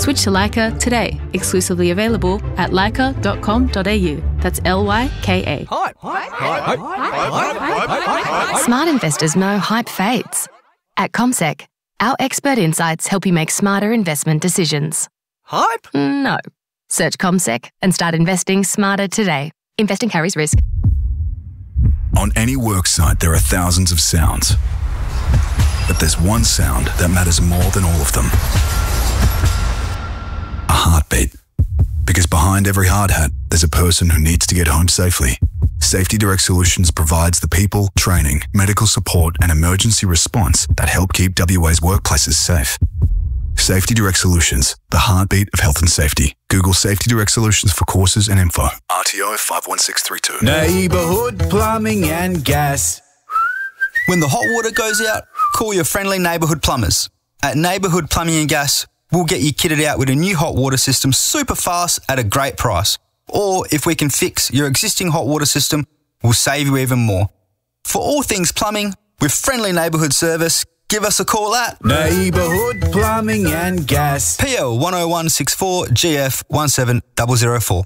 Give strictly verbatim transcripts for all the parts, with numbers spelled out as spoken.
Switch to Leica today. Exclusively available at leica dot com dot a u. That's L Y K A. Hype. Hype. Hype. Hype. Smart investors know hype fades. At CommSec, our expert insights help you make smarter investment decisions. Hype? No. Search CommSec and start investing smarter today. Investing carries risk. On any work site, there are thousands of sounds. But there's one sound that matters more than all of them. A heartbeat. Because behind every hard hat, there's a person who needs to get home safely. Safety Direct Solutions provides the people, training, medical support and emergency response that help keep W A's workplaces safe. Safety Direct Solutions, the heartbeat of health and safety. Google Safety Direct Solutions for courses and info. R T O five one six three two. Neighbourhood Plumbing and Gas. When the hot water goes out, call your friendly neighbourhood plumbers. At Neighbourhood Plumbing and Gas, we'll get you kitted out with a new hot water system super fast at a great price. Or if we can fix your existing hot water system, we'll save you even more. For all things plumbing, with friendly neighbourhood service, give us a call at Neighbourhood Plumbing and Gas. P L one oh one six four G F one seven zero zero four.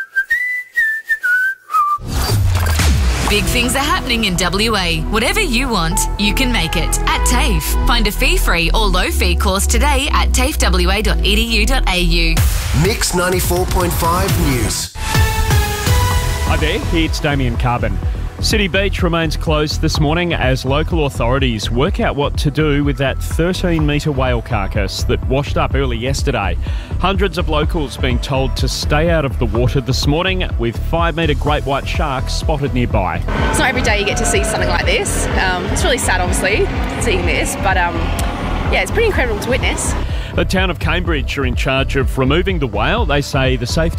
Big things are happening in W A. Whatever you want, you can make it at TAFE. Find a fee-free or low-fee course today at tafe w a dot e d u dot a u. Mix ninety-four point five News. Hi there, it's Damien Carbon. City Beach remains closed this morning as local authorities work out what to do with that thirteen metre whale carcass that washed up early yesterday. Hundreds of locals being told to stay out of the water this morning, with five metre great white sharks spotted nearby. It's not every day you get to see something like this. Um, it's really sad, obviously, seeing this, but um, yeah, it's pretty incredible to witness. The town of Cambridge are in charge of removing the whale. They say the safety